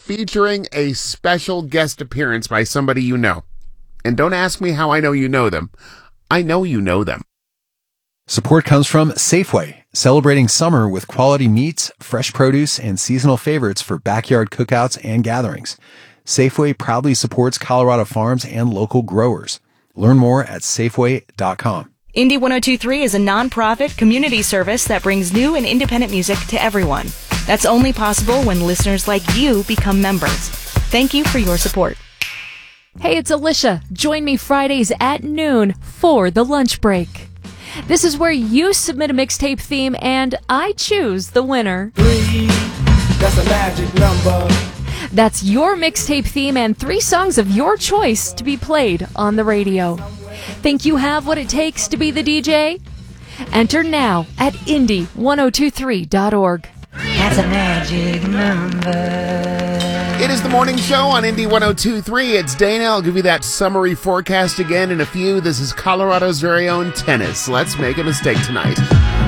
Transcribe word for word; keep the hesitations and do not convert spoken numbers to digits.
featuring a special guest appearance by somebody you know. And don't ask me how I know you know them. I know you know them. Support comes from Safeway, celebrating summer with quality meats, fresh produce, and seasonal favorites for backyard cookouts and gatherings. Safeway proudly supports Colorado farms and local growers. Learn more at Safeway dot com. Indie one oh two point three is a non-profit community service that brings new and independent music to everyone. That's only possible when listeners like you become members. Thank you for your support. Hey, it's Alicia. Join me Fridays at noon for the lunch break. This is where you submit a mixtape theme and I choose the winner. Three, that's a magic number. That's your mixtape theme and three songs of your choice to be played on the radio. Think you have what it takes to be the D J? Enter now at indie one oh two three dot org. That's a magic number. It is the morning show on Indie one oh two point three. It's Dana. I'll give you that summary forecast again in a few. This is Colorado's very own Tennis. Let's make a mistake tonight.